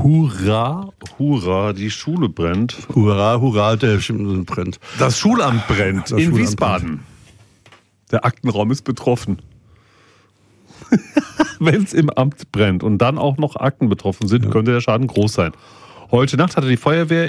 Hurra, hurra, die Schule brennt. Hurra, hurra, der brennt. Das Schulamt brennt in Wiesbaden. Der Aktenraum ist betroffen. Wenn es im Amt brennt und dann auch noch Akten betroffen sind, könnte der Schaden groß sein. Heute Nacht hatte die Feuerwehr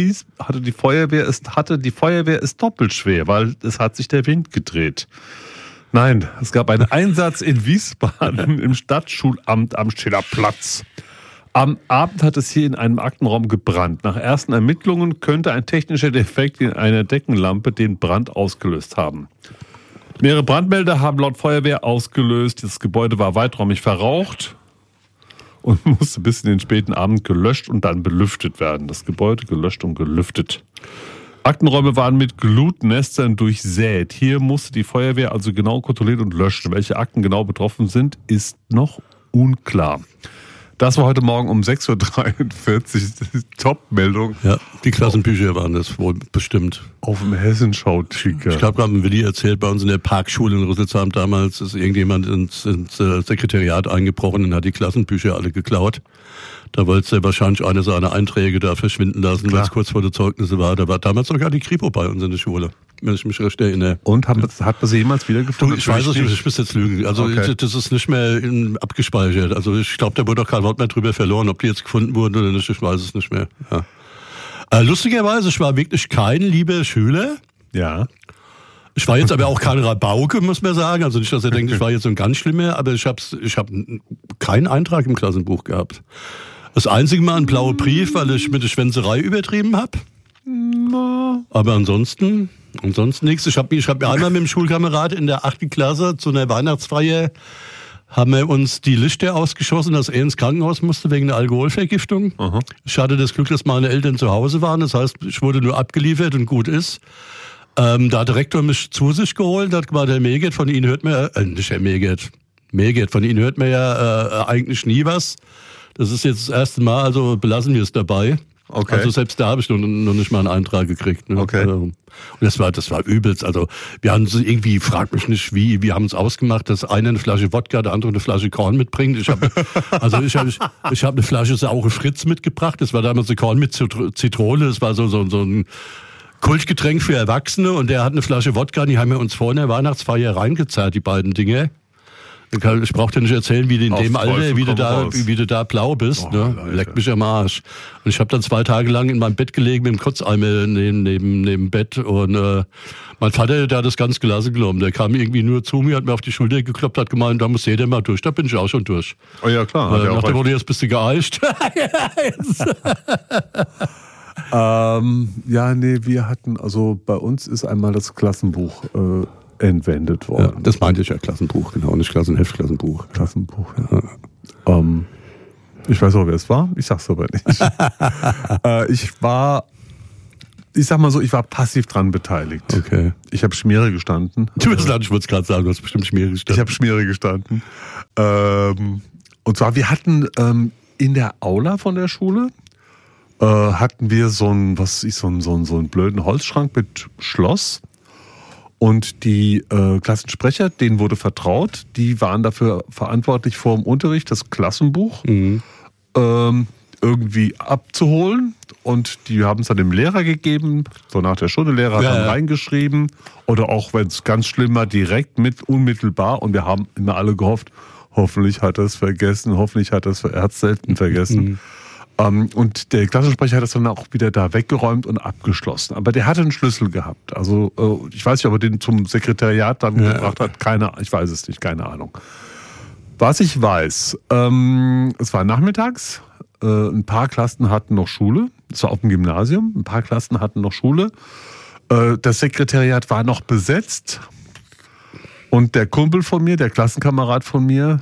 es doppelt schwer, weil es hat sich der Wind gedreht. Nein, es gab einen Einsatz in Wiesbaden im Stadtschulamt am Schillerplatz. Am Abend hat es hier in einem Aktenraum gebrannt. Nach ersten Ermittlungen könnte ein technischer Defekt in einer Deckenlampe den Brand ausgelöst haben. Mehrere Brandmelder haben laut Feuerwehr ausgelöst. Das Gebäude war weiträumig verraucht und musste bis in den späten Abend gelöscht und dann belüftet werden. Das Gebäude gelöscht und gelüftet. Aktenräume waren mit Glutnestern durchsät. Hier musste die Feuerwehr also genau kontrollieren und löschen. Welche Akten genau betroffen sind, ist noch unklar. Das war heute Morgen um 6.43 Uhr. Top-Meldung. Ja, die Klassenbücher waren das wohl bestimmt. Auf dem Hessenschau-Ticker. Ich glaube, haben Willi erzählt, bei uns in der Parkschule in Rüsselsheim damals ist irgendjemand ins Sekretariat eingebrochen und hat die Klassenbücher alle geklaut. Da wollte er wahrscheinlich eine seiner Einträge da verschwinden lassen, weil es kurz vor der Zeugnisse war. Da war damals sogar die Kripo bei uns in der Schule, wenn ich mich recht erinnere. Und hat man sie jemals wiedergefunden? Ich weiß es nicht, ich muss jetzt lügen. Also das ist nicht mehr abgespeichert. Also ich glaube, da wurde auch kein Wort mehr drüber verloren, ob die jetzt gefunden wurden oder nicht, ich weiß es nicht mehr. Ja. Lustigerweise, ich war wirklich kein lieber Schüler. Ja. Ich war jetzt aber auch kein Rabauke, muss man sagen. Also nicht, dass er denkt, ich war jetzt so ein ganz Schlimmer, aber ich hab keinen Eintrag im Klassenbuch gehabt. Das einzige Mal ein blauer Brief, weil ich mit der Schwänzerei übertrieben habe. Aber ansonsten nichts. Ich hab mir einmal mit dem Schulkamerad in der 8. Klasse zu einer Weihnachtsfeier haben wir uns die Lichter ausgeschossen, dass er ins Krankenhaus musste wegen einer Alkoholvergiftung. Aha. Ich hatte das Glück, dass meine Eltern zu Hause waren. Das heißt, ich wurde nur abgeliefert und gut ist. Da hat der Rektor mich zu sich geholt, hat gemeint, Herr Megert, von Ihnen hört man, nicht Herr Megert, von Ihnen hört man ja eigentlich nie was. Das ist jetzt das erste Mal, also belassen wir es dabei. Okay. Also selbst da habe ich noch nicht mal einen Eintrag gekriegt. Ne? Okay. Und das war übelst. Also wir haben es irgendwie, frag mich nicht wie, wir haben es ausgemacht, dass einer eine Flasche Wodka, der andere eine Flasche Korn mitbringt. Ich habe eine Flasche saure Fritz mitgebracht. Das war damals eine Korn mit Zitrone. Das war so ein Kultgetränk für Erwachsene. Und der hat eine Flasche Wodka. Die haben wir uns vor einer Weihnachtsfeier reingezahlt, die beiden Dinge. Ich brauche dir nicht erzählen, wie in dem Alter, wie du da blau bist. Ne? Leck mich am Arsch. Und ich habe dann 2 Tage lang in meinem Bett gelegen mit dem Kotzeimer neben dem Bett. Und mein Vater, der hat das ganz gelassen genommen. Der kam irgendwie nur zu mir, hat mir auf die Schulter geklopft, hat gemeint, da muss jeder mal durch. Da bin ich auch schon durch. Oh ja, klar. Nach dem Motto, jetzt bist du geeicht. Wir hatten, also bei uns ist einmal das Klassenbuch entwendet worden. Ja, das meinte ich ja, Klassenbuch, genau, nicht Klassenheft, Klassenbuch. Klassenbuch, ja. Ich weiß auch, wer es war, ich sag's aber nicht. Ich war passiv dran beteiligt. Okay. Ich habe Schmiere gestanden. Ich wollte es gerade sagen, du hast bestimmt Schmiere gestanden. Ich habe Schmiere gestanden. Und zwar, wir hatten in der Aula von der Schule hatten wir so einen blöden Holzschrank mit Schloss. Und die Klassensprecher, denen wurde vertraut, die waren dafür verantwortlich, vor dem Unterricht das Klassenbuch irgendwie abzuholen. Und die haben es dann dem Lehrer gegeben, so nach der Stunde. Der Lehrer hat dann reingeschrieben. Oder auch, wenn es ganz schlimm war, direkt unmittelbar. Und wir haben immer alle gehofft, hoffentlich hat er es vergessen, er hat es selten vergessen. Und der Klassensprecher hat das dann auch wieder da weggeräumt und abgeschlossen. Aber der hatte einen Schlüssel gehabt. Also ich weiß nicht, ob er den zum Sekretariat dann gebracht hat. Ich weiß es nicht, keine Ahnung. Was ich weiß, es war nachmittags. Ein paar Klassen hatten noch Schule. Es war auf dem Gymnasium. Ein paar Klassen hatten noch Schule. Das Sekretariat war noch besetzt. Und der Kumpel von mir, der Klassenkamerad von mir,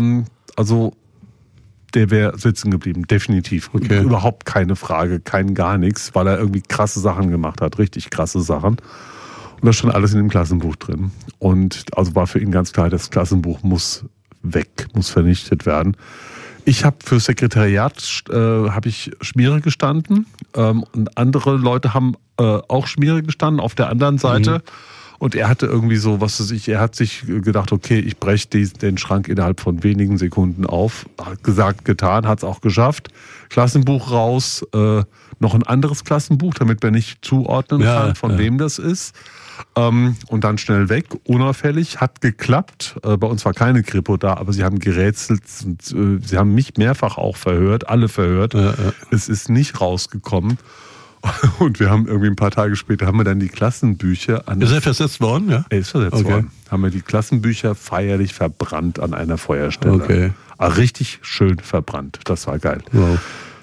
der wäre sitzen geblieben, definitiv. Okay. Überhaupt keine Frage, gar nichts, weil er irgendwie krasse Sachen gemacht hat, richtig krasse Sachen. Und das stand alles in dem Klassenbuch drin. Und also war für ihn ganz klar, das Klassenbuch muss weg, muss vernichtet werden. Ich habe für Sekretariat Schmiere gestanden und andere Leute haben auch Schmiere gestanden auf der anderen Seite. Und er hatte irgendwie so, er hat sich gedacht, okay, ich breche den Schrank innerhalb von wenigen Sekunden auf. Hat gesagt, getan, hat es auch geschafft. Klassenbuch raus, noch ein anderes Klassenbuch, damit man nicht zuordnen kann, von wem das ist. Und dann schnell weg, unauffällig, hat geklappt. Bei uns war keine Kripo da, aber sie haben gerätselt und sie haben mich mehrfach auch verhört, alle verhört. Es ist nicht rausgekommen. Und wir haben irgendwie ein paar Tage später haben wir dann die Klassenbücher Ist er versetzt worden? Ja. Er ist versetzt worden. Haben wir die Klassenbücher feierlich verbrannt an einer Feuerstelle. Okay. Aber richtig schön verbrannt. Das war geil. Wow.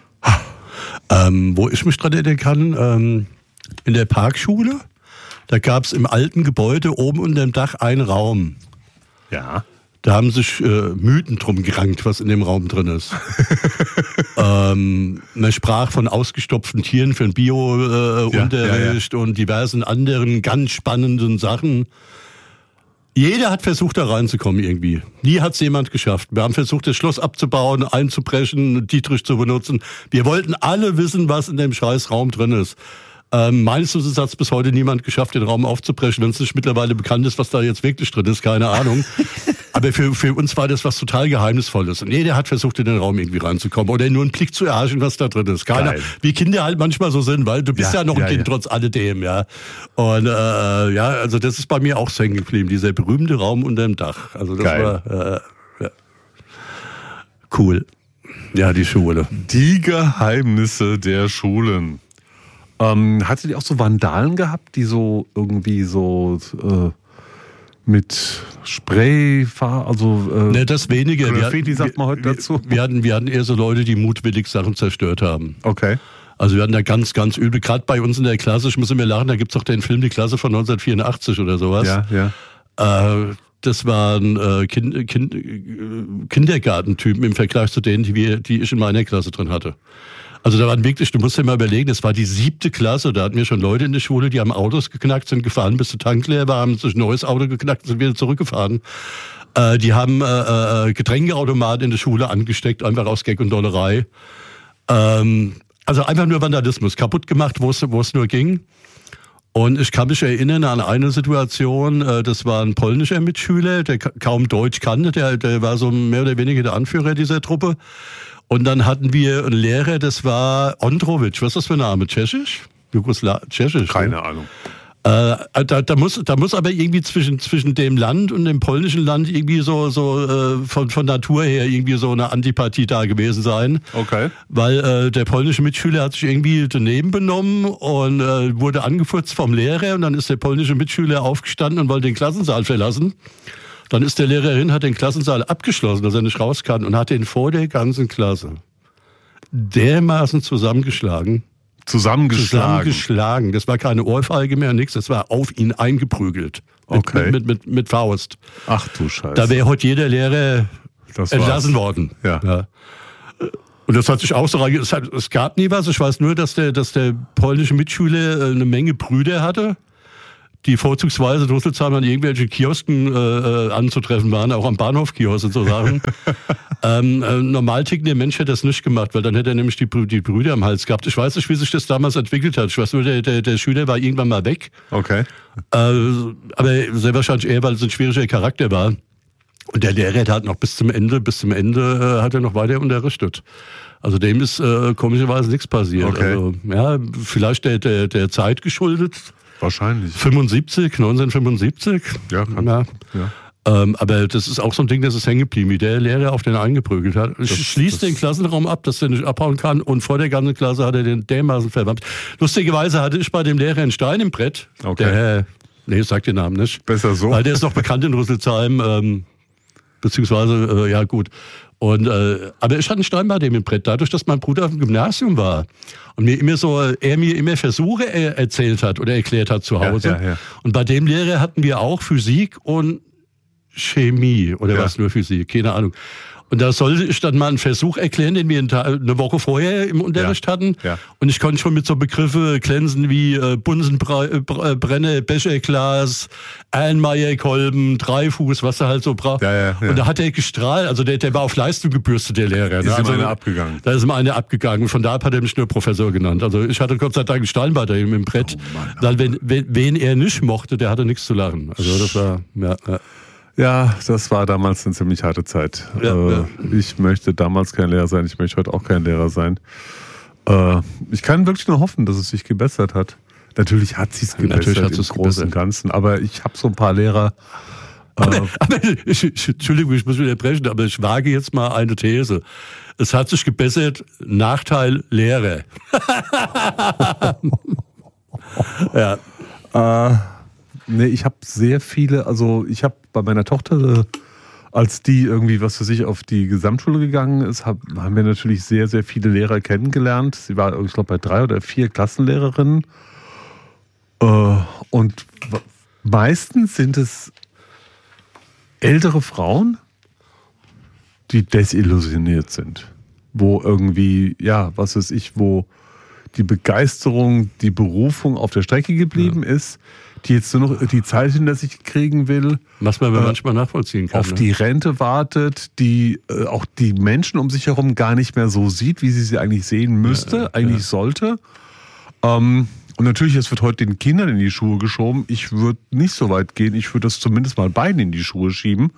Wo ich mich dran erinnern kann, in der Parkschule, da gab es im alten Gebäude oben unter dem Dach einen Raum. Ja. Da haben sich Mythen drum gerankt, was in dem Raum drin ist. Man sprach von ausgestopften Tieren für den Bio-Unterricht und diversen anderen ganz spannenden Sachen. Jeder hat versucht, da reinzukommen irgendwie. Nie hat es jemand geschafft. Wir haben versucht, das Schloss abzubauen, einzubrechen, Dietrich zu benutzen. Wir wollten alle wissen, was in dem scheiß Raum drin ist. Meines Wissens hat es bis heute niemand geschafft, den Raum aufzubrechen. Wenn es nicht mittlerweile bekannt ist, was da jetzt wirklich drin ist, keine Ahnung. Aber für uns war das was total Geheimnisvolles. Und jeder hat versucht, in den Raum irgendwie reinzukommen oder nur einen Blick zu erhaschen, was da drin ist. Keiner, wie Kinder halt manchmal so sind, weil du bist ja noch ein Kind trotz alledem, ja. Und also das ist bei mir auch so hängen geblieben, dieser berühmte Raum unter dem Dach. Also das war cool. Ja, die Schule. Die Geheimnisse der Schulen. Hattet ihr auch so Vandalen gehabt, die so irgendwie so mit Spray, ne, das weniger. Graffiti sagt man heute dazu. Wir hatten eher so Leute, die mutwillig Sachen zerstört haben. Okay. Also wir hatten da ganz, ganz übel. Gerade bei uns in der Klasse, ich muss immer lachen, da gibt's auch den Film Die Klasse von 1984 oder sowas. Ja. Das waren Kindergartentypen im Vergleich zu denen, die ich in meiner Klasse drin hatte. Also da waren wirklich, du musst dir mal überlegen, das war die 7. Klasse, da hatten wir schon Leute in der Schule, die haben Autos geknackt, sind gefahren, bis der Tank leer war, haben sich ein neues Auto geknackt und sind wieder zurückgefahren. Die haben Getränkeautomaten in der Schule angesteckt, einfach aus Gag und Dollerei. Also einfach nur Vandalismus, kaputt gemacht, wo es nur ging. Und ich kann mich erinnern an eine Situation, das war ein polnischer Mitschüler, der kaum Deutsch kannte, der war so mehr oder weniger der Anführer dieser Truppe. Und dann hatten wir einen Lehrer, das war Ondrovic. Was ist das für ein Name? Tschechisch? Tschechisch? Keine Ahnung. Da muss aber irgendwie zwischen dem Land und dem polnischen Land irgendwie so von Natur her irgendwie so eine Antipathie da gewesen sein. Okay. Weil der polnische Mitschüler hat sich irgendwie daneben benommen und wurde angefurzt vom Lehrer und dann ist der polnische Mitschüler aufgestanden und wollte den Klassensaal verlassen. Dann ist der Lehrerin, hat den Klassensaal abgeschlossen, dass er nicht raus kann und hat ihn vor der ganzen Klasse dermaßen zusammengeschlagen. Zusammengeschlagen. Das war keine Ohrfeige mehr, nichts. Das war auf ihn eingeprügelt. Okay. Mit Faust. Ach du Scheiße. Da wäre heute jeder Lehrer entlassen worden. Ja. Und das hat sich auch so es gab nie was. Ich weiß nur, dass der polnische Mitschüler eine Menge Brüder hatte, die vorzugsweise in Rüsselsheim an irgendwelchen Kiosken anzutreffen waren, auch am Bahnhofkiosk und so Sachen. Normal tickender Mensch hätte das nicht gemacht, weil dann hätte er nämlich die Brüder am Hals gehabt. Ich weiß nicht, wie sich das damals entwickelt hat. Ich weiß nur, der Schüler war irgendwann mal weg. Okay. Aber sehr wahrscheinlich eher, weil es ein schwieriger Charakter war. Und der Lehrer hat noch bis zum Ende hat er noch weiter unterrichtet. Also dem ist komischerweise nichts passiert. Okay. Also, ja, vielleicht der Zeit geschuldet. Wahrscheinlich. 1975. Ja. Aber das ist auch so ein Ding, das ist hängen geblieben, wie der Lehrer auf den eingeprügelt hat. Schließt den Klassenraum ab, dass der nicht abhauen kann und vor der ganzen Klasse hat er den dermaßen verwandt. Lustigerweise hatte ich bei dem Lehrer einen Stein im Brett. Okay. Ich sag den Namen nicht. Besser so. Weil der ist noch bekannt in Rüsselsheim, beziehungsweise, ja gut. Und, aber ich hatte einen Stein bei dem im Brett, dadurch, dass mein Bruder auf dem Gymnasium war und er mir immer Versuche erzählt hat oder erklärt hat zu Hause. Ja. Und bei dem Lehrer hatten wir auch Physik und Chemie oder was nur Physik, keine Ahnung. Und da sollte ich dann mal einen Versuch erklären, den wir eine Woche vorher im Unterricht hatten. Ja. Und ich konnte schon mit so Begriffe glänzen wie Bunsenbrenner, Becherglas, Erlenmeyer-Kolben, Dreifuß, was er halt so braucht. Ja. Und da hat er gestrahlt, also der war auf Leistung gebürstet, der Lehrer. Ist also, ihm einer abgegangen. Da ist ihm einer abgegangen. Von da ab hat er mich nur Professor genannt. Also ich hatte Gott sei Dank einen Steinbeiter im Brett. Weil wen er nicht mochte, der hatte nichts zu lachen. Also das war, Ja, das war damals eine ziemlich harte Zeit. Ja. Ich möchte damals kein Lehrer sein, ich möchte heute auch kein Lehrer sein. Ich kann wirklich nur hoffen, dass es sich gebessert hat. Natürlich hat es gebessert im Großen und Ganzen, aber ich habe so ein paar Lehrer. Aber Entschuldigung, ich muss widersprechen, aber ich wage jetzt mal eine These. Es hat sich gebessert, Nachteil Lehrer. Ja. Nee, ich habe sehr viele, also ich habe bei meiner Tochter, als die irgendwie, was für sich auf die Gesamtschule gegangen ist, haben wir natürlich sehr, sehr viele Lehrer kennengelernt. Sie war, ich glaube, bei 3 oder 4 Klassenlehrerinnen. Und meistens sind es ältere Frauen, die desillusioniert sind. Wo irgendwie, ja, was weiß ich, wo die Begeisterung, die Berufung auf der Strecke geblieben ist, die jetzt nur noch die Zeit hinter sich kriegen will. Was man manchmal nachvollziehen kann. Auf die Rente wartet, die auch die Menschen um sich herum gar nicht mehr so sieht, wie sie eigentlich sehen müsste, sollte. Und natürlich, es wird heute den Kindern in die Schuhe geschoben. Ich würde nicht so weit gehen. Ich würde das zumindest mal beiden in die Schuhe schieben.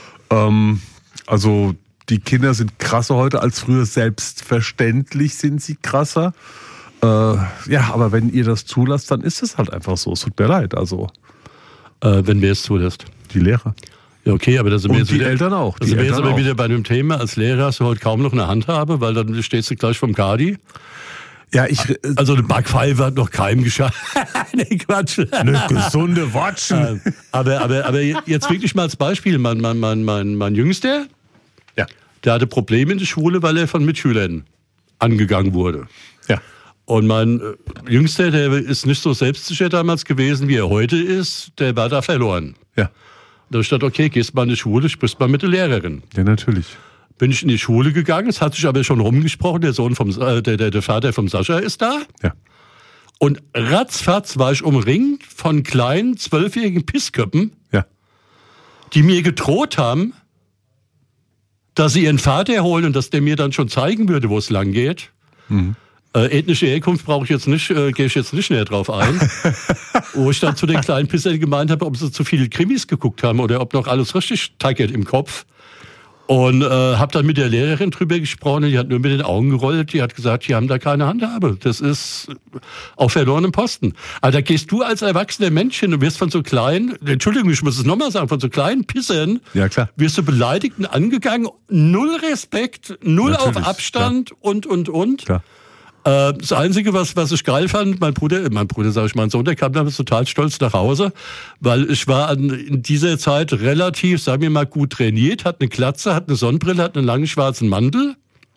Also die Kinder sind krasser heute als früher. Selbstverständlich sind sie krasser. Ja, aber wenn ihr das zulasst, dann ist es halt einfach so. Es tut mir leid. Also wenn wer es zulässt. Die Lehrer. Ja, okay, aber da sind wir jetzt die Eltern auch. Da sind wir jetzt aber wieder bei dem Thema, als Lehrer hast du heute kaum noch eine Handhabe, weil dann stehst du gleich vom Kadi. Ja, also eine Backpfeife hat noch keinem geschafft. Nee, Quatsch. Eine gesunde Watschen. Aber jetzt wirklich mal als Beispiel. Mein Jüngster, der hatte Probleme in der Schule, weil er von Mitschülern angegangen wurde. Ja. Und mein Jüngster, der ist nicht so selbstsicher damals gewesen, wie er heute ist, der war da verloren. Ja. Da habe ich gedacht, okay, gehst mal in die Schule, sprichst mal mit der Lehrerin. Ja, natürlich. Bin ich in die Schule gegangen, es hat sich aber schon rumgesprochen, der Vater vom Sascha ist da. Ja. Und ratzfatz war ich umringt von kleinen 12-jährigen Pissköppen, die mir gedroht haben, dass sie ihren Vater holen und dass der mir dann schon zeigen würde, wo es lang geht. Mhm. Ethnische Herkunft brauche ich jetzt nicht, gehe ich jetzt nicht näher drauf ein. Wo ich dann zu den kleinen Pissern gemeint habe, ob sie zu viele Krimis geguckt haben oder ob noch alles richtig tackert im Kopf. Und habe dann mit der Lehrerin drüber gesprochen, die hat nur mit den Augen gerollt, die hat gesagt, die haben da keine Handhabe. Das ist auf verlorenem Posten. Also da gehst du als erwachsener Mensch hin und wirst von so kleinen, Entschuldigung, ich muss es nochmal sagen, von so kleinen Pissern, wirst du beleidigt und angegangen, null Respekt, null natürlich, auf Abstand klar. und. Klar. Das Einzige, was ich geil fand, mein Sohn, der kam damals total stolz nach Hause, weil ich war in dieser Zeit relativ, sagen wir mal, gut trainiert, hatte eine Glatze, hatte eine Sonnenbrille, hatte einen langen schwarzen Mantel.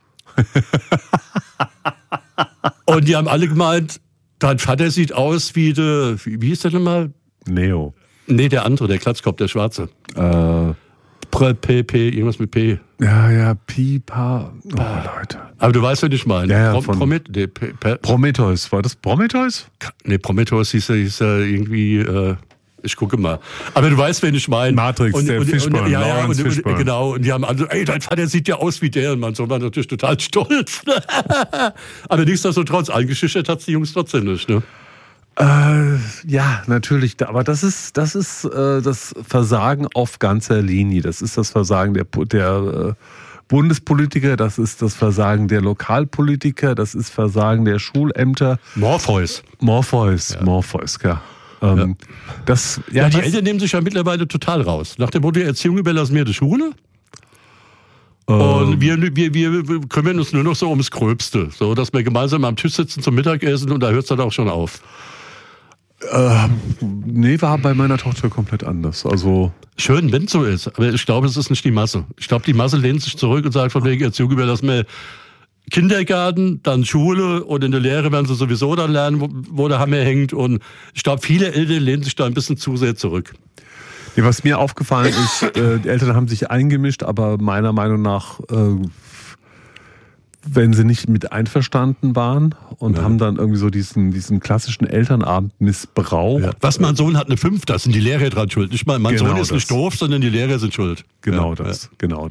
Und die haben alle gemeint, dein Vater sieht aus wie hieß der nochmal? Neo. Nee, der andere, der Glatzkopf, der Schwarze. P, irgendwas mit P. Ja, Pipa. Oh, Leute. Aber du weißt, was ich meine. Ja, Prometheus. War das Prometheus? Nee, Prometheus hieß ja irgendwie, ich gucke mal. Aber du weißt, wen ich meine. Matrix, der Fishburne. Fishburne. Genau. Und die haben alle, dein Vater sieht ja aus wie der. Und mein Sohn war natürlich total stolz. Aber nichtsdestotrotz, eingeschüchtert hat es die Jungs trotzdem nicht, ne? Ja, natürlich. Aber das ist das Versagen auf ganzer Linie. Das ist das Versagen der Bundespolitiker, das ist das Versagen der Lokalpolitiker, das ist Versagen der Schulämter. Morpheus, ja. Die Eltern nehmen sich ja mittlerweile total raus. Nach dem Motto, Erziehung überlassen wir die Schule. Und wir kümmern uns nur noch so ums Gröbste. So, dass wir gemeinsam am Tisch sitzen zum Mittagessen und da hört es dann auch schon auf. Nee, war bei meiner Tochter komplett anders. Also schön, wenn es so ist. Aber ich glaube, es ist nicht die Masse. Ich glaube, die Masse lehnt sich zurück und sagt von wegen Erziehung überlassen wir Kindergarten, dann Schule und in der Lehre werden sie sowieso dann lernen, wo der Hammer hängt. Und ich glaube, viele Eltern lehnen sich da ein bisschen zu sehr zurück. Ja, was mir aufgefallen ist, die Eltern haben sich eingemischt, aber meiner Meinung nach, wenn sie nicht mit einverstanden waren und haben dann irgendwie so diesen klassischen Elternabend missbraucht. Ja. Was, mein Sohn hat eine 5, da sind die Lehrer dran schuld. Nicht mal, mein Genau Sohn ist nicht doof, sondern die Lehrer sind schuld. Genau das.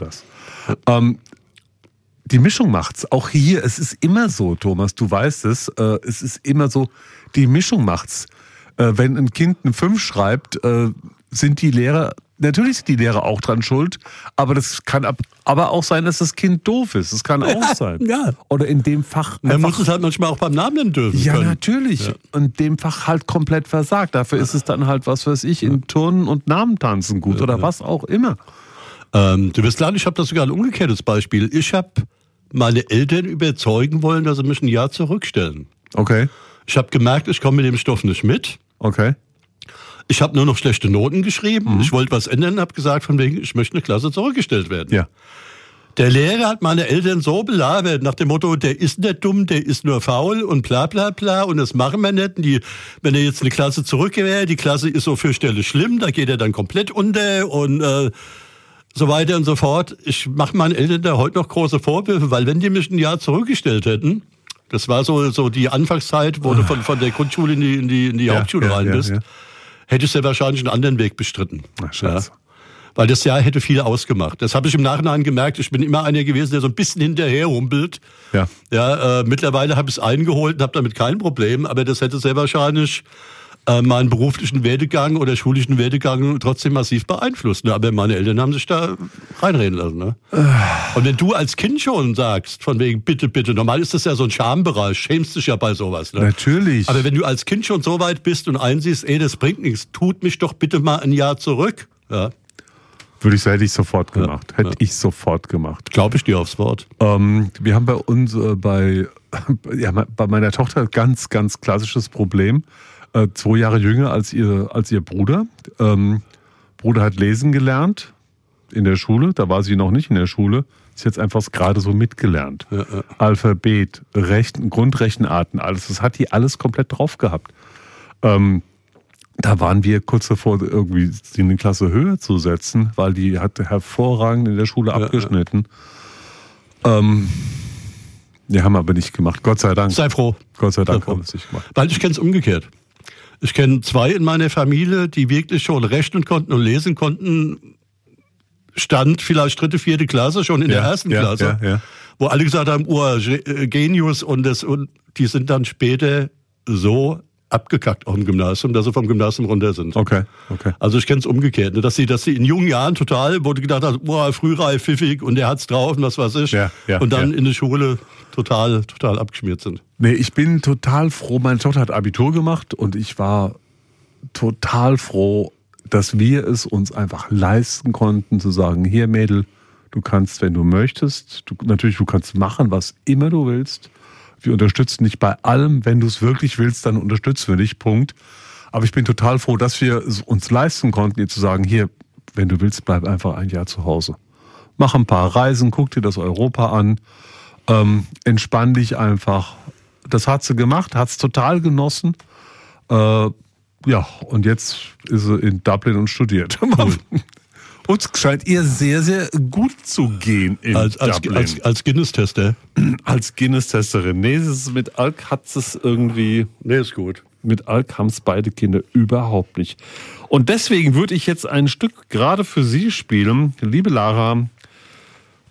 Die Mischung macht's. Auch hier, es ist immer so, Thomas, du weißt es, es ist immer so, die Mischung macht's. Wenn ein Kind eine 5 schreibt, sind die Lehrer auch dran schuld, aber das kann aber auch sein, dass das Kind doof ist. Das kann auch sein. Ja. Oder in dem Fach. Man muss es halt manchmal auch beim Namen nennen dürfen. Ja, können. natürlich. Ja. Und in dem Fach halt komplett versagt. Dafür ist es dann halt, was weiß ich, in Turnen und Namentanzen gut oder was auch immer. Du wirst lachen, ich habe das sogar ein umgekehrtes Beispiel. Ich habe meine Eltern überzeugen wollen, dass sie mich ein Jahr zurückstellen. Okay. Ich habe gemerkt, ich komme mit dem Stoff nicht mit. Okay. Ich habe nur noch schlechte Noten geschrieben. Ich wollte was ändern, habe gesagt, von wegen, ich möchte eine Klasse zurückgestellt werden. Ja. Der Lehrer hat meine Eltern so belabert, nach dem Motto, der ist nicht dumm, der ist nur faul und bla bla bla und das machen wir nicht. Wenn er jetzt eine Klasse zurück wäre, die Klasse ist so fürchterlich schlimm, da geht er dann komplett unter und so weiter und so fort. Ich mache meinen Eltern da heute noch große Vorwürfe, weil wenn die mich ein Jahr zurückgestellt hätten, das war so die Anfangszeit, wo du von der Grundschule in die Hauptschule rein bist, hättest du wahrscheinlich einen anderen Weg bestritten. Ach, Scheiße. Ja. Weil das Jahr hätte viel ausgemacht. Das habe ich im Nachhinein gemerkt. Ich bin immer einer gewesen, der so ein bisschen hinterher humpelt. Ja. Ja, mittlerweile habe ich es eingeholt und habe damit kein Problem. Aber das hätte sehr wahrscheinlich meinen beruflichen Werdegang oder schulischen Werdegang trotzdem massiv beeinflusst. Ne? Aber meine Eltern haben sich da reinreden lassen. Ne? Und wenn du als Kind schon sagst, von wegen bitte, bitte, normal ist das ja so ein Schambereich, schämst dich ja bei sowas. Ne? Natürlich. Aber wenn du als Kind schon so weit bist und einsiehst, das bringt nichts, tut mich doch bitte mal ein Jahr zurück. Ja. Hätte ich sofort gemacht. Ich sofort gemacht. Glaube ich dir aufs Wort. Wir haben bei uns, bei meiner Tochter ganz, ganz klassisches Problem. 2 Jahre jünger als ihr Bruder. Bruder hat lesen gelernt in der Schule. Da war sie noch nicht in der Schule. Sie hat es einfach gerade so mitgelernt. Ja. Alphabet, Grundrechenarten, alles. Das hat die alles komplett drauf gehabt. Da waren wir kurz davor, irgendwie sie in eine Klasse höher zu setzen, weil die hatte hervorragend in der Schule abgeschnitten. Haben wir aber nicht gemacht. Gott sei Dank. Sei froh. Gott sei Dank haben wir es nicht gemacht. Weil ich kenne es umgekehrt. Ich kenne 2 in meiner Familie, die wirklich schon rechnen konnten und lesen konnten. Stand vielleicht 3., 4. Klasse, schon in der 1. Klasse. Ja. Wo alle gesagt haben, Genius und die sind dann später so abgekackt auf dem Gymnasium, dass sie vom Gymnasium runter sind. Okay. Also ich kenne es umgekehrt, ne? dass sie in jungen Jahren total, wo du gedacht hast, frühreif, pfiffig und der hat's drauf und was weiß ich. Und dann in der Schule total abgeschmiert sind. Nee, ich bin total froh. Meine Tochter hat Abitur gemacht und ich war total froh, dass wir es uns einfach leisten konnten, zu sagen, hier Mädel, du kannst, wenn du möchtest, du kannst machen, was immer du willst. Wir unterstützen dich bei allem. Wenn du es wirklich willst, dann unterstützen wir dich, Punkt. Aber ich bin total froh, dass wir es uns leisten konnten, ihr zu sagen, hier, wenn du willst, bleib einfach ein Jahr zu Hause. Mach ein paar Reisen, guck dir das Europa an, entspann dich einfach. Das hat sie gemacht, hat es total genossen. Und jetzt ist sie in Dublin und studiert. Uns scheint ihr sehr, sehr gut zu gehen in Dublin. Als Guinness-Tester? Als Guinness-Testerin. Nee, mit Alk hat es irgendwie... Nee, ist gut. Mit Alk haben es beide Kinder überhaupt nicht. Und deswegen würde ich jetzt ein Stück gerade für Sie spielen. Liebe Lara,